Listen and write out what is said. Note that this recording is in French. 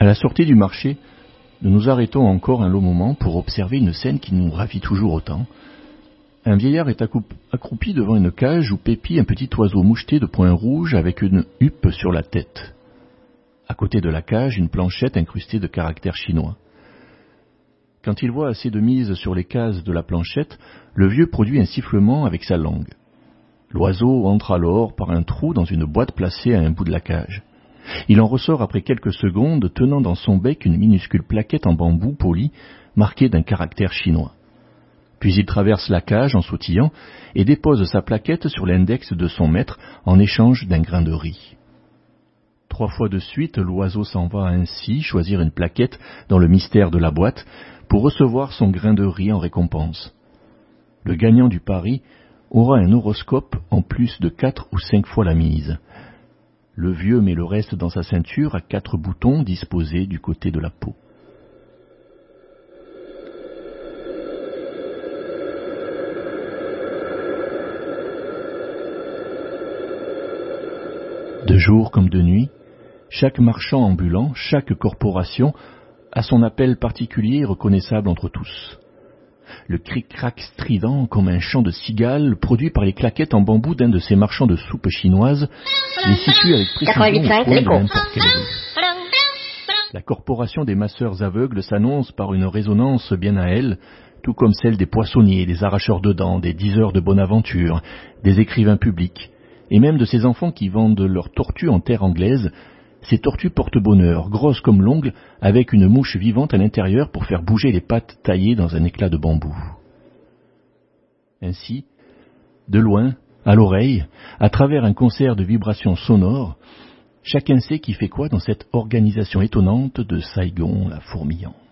la sortie du marché, nous nous arrêtons encore un long moment pour observer une scène qui nous ravit toujours autant. Un vieillard est accroupi devant une cage où pépit un petit oiseau moucheté de points rouges avec une huppe sur la tête. À côté de la cage, une planchette incrustée de caractères chinois. Quand il voit assez de mise sur les cases de la planchette, le vieux produit un sifflement avec sa langue. L'oiseau entre alors par un trou dans une boîte placée à un bout de la cage. Il en ressort après quelques secondes, tenant dans son bec une minuscule plaquette en bambou poli, marquée d'un caractère chinois. Puis il traverse la cage en sautillant et dépose sa plaquette sur l'index de son maître en échange d'un grain de riz. 3 fois de suite, l'oiseau s'en va ainsi choisir une plaquette dans le mystère de la boîte pour recevoir son grain de riz en récompense. Le gagnant du pari aura un horoscope en plus de 4 ou 5 fois la mise. Le vieux met le reste dans sa ceinture à 4 boutons disposés du côté de la peau. De jour comme de nuit, chaque marchand ambulant, chaque corporation a son appel particulier et reconnaissable entre tous. Le cric-crac strident comme un chant de cigale produit par les claquettes en bambou d'un de ces marchands de soupe chinoise les situe avec précision au coin de n'importe quelle rue. La corporation des masseurs aveugles s'annonce par une résonance bien à elle, tout comme celle des poissonniers, des arracheurs de dents, des diseurs de bonne aventure, des écrivains publics, et même de ces enfants qui vendent leurs tortues en terre anglaise. Ces tortues portent bonheur, grosses comme l'ongle, avec une mouche vivante à l'intérieur pour faire bouger les pattes taillées dans un éclat de bambou. Ainsi, de loin, à l'oreille, à travers un concert de vibrations sonores, chacun sait qui fait quoi dans cette organisation étonnante de Saigon la fourmillante.